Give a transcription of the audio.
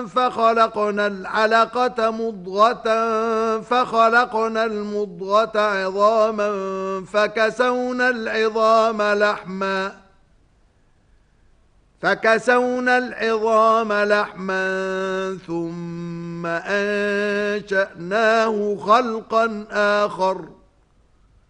فخلقنا العلقة مضغة فخلقنا المضغة عظاما فكسونا العظام لحما ثم أنشأناه خلقا آخر